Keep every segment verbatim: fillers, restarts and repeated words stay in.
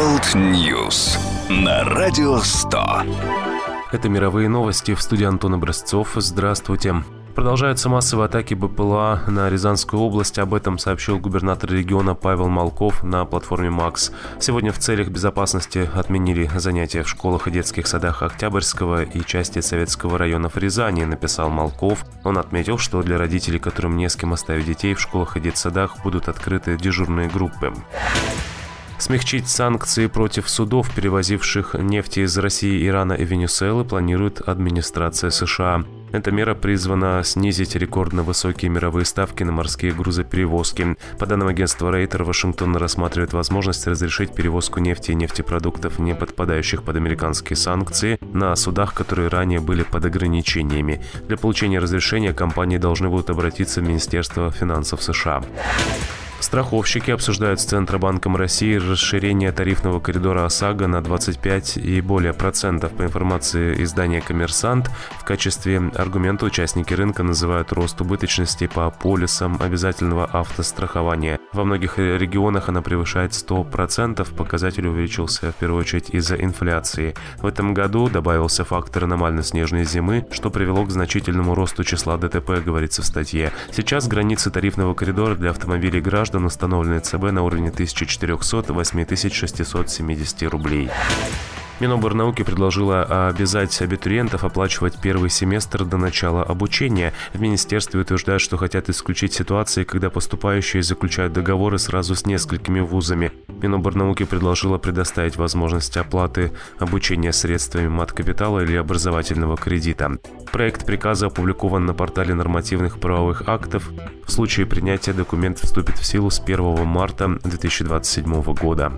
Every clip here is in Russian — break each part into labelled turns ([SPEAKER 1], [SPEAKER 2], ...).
[SPEAKER 1] World News на Радио сто.
[SPEAKER 2] Это мировые новости. В студии Антон Образцов. Здравствуйте. Продолжаются массовые атаки БПЛА на Рязанскую область. Об этом сообщил губернатор региона Павел Малков на платформе МАКС. Сегодня в целях безопасности отменили занятия в школах и детских садах Октябрьского и части Советского районов Рязани, написал Малков. Он отметил, что для родителей, которым не с кем оставить детей, в школах и детсадах будут открыты дежурные группы. Смягчить санкции против судов, перевозивших нефть из России, Ирана и Венесуэлы, планирует администрация США. Эта мера призвана снизить рекордно высокие мировые ставки на морские грузоперевозки. По данным агентства Рейтер, Вашингтон рассматривает возможность разрешить перевозку нефти и нефтепродуктов, не подпадающих под американские санкции, на судах, которые ранее были под ограничениями. Для получения разрешения компании должны будут обратиться в Министерство финансов США. Страховщики обсуждают с Центробанком России расширение тарифного коридора ОСАГО на двадцать пять и более процентов. По информации издания «Коммерсант», в качестве аргумента участники рынка называют рост убыточности по полисам обязательного автострахования. Во многих регионах она превышает сто процентов. Показатель увеличился в первую очередь из-за инфляции. В этом году добавился фактор аномально снежной зимы, что привело к значительному росту числа ДТП, говорится в статье. Сейчас границы тарифного коридора для автомобилей граждан установлены ЦБ на уровне тысяча четыреста - восемь тысяч шестьсот семьдесят рублей. Миноборнауки предложила обязать абитуриентов оплачивать первый семестр до начала обучения. В министерстве утверждают, что хотят исключить ситуации, когда поступающие заключают договоры сразу с несколькими вузами. Миноборнауки предложила предоставить возможность оплаты обучения средствами мат-капитала или образовательного кредита. Проект приказа опубликован на портале нормативных правовых актов. В случае принятия документ вступит в силу с первого марта две тысячи двадцать седьмого года.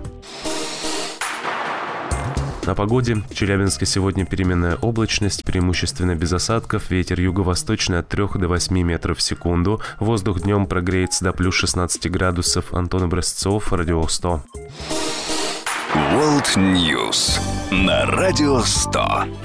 [SPEAKER 2] О погоде. В Челябинске сегодня переменная облачность, преимущественно без осадков, ветер юго-восточный от трёх до восьми метров в секунду. Воздух днем прогреется до плюс шестнадцати градусов. Антон Образцов, Радио сто.
[SPEAKER 1] World News на Радио сто.